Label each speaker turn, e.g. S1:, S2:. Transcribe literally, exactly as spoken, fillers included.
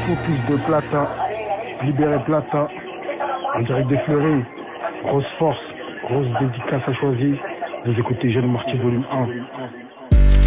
S1: Focus de Plata, Libéré Plata, en direct des Fleuris, grosse force, grosse dédicace à choisir. Vous écoutez Jeune Marty volume un.